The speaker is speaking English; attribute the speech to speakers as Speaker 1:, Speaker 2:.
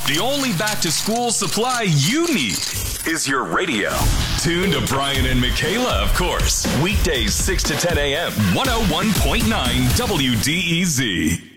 Speaker 1: The only back-to-school supply you need is your radio. Tune to Brian and Michaela, of course. Weekdays 6 to 10 a.m. 101.9 WDEZ.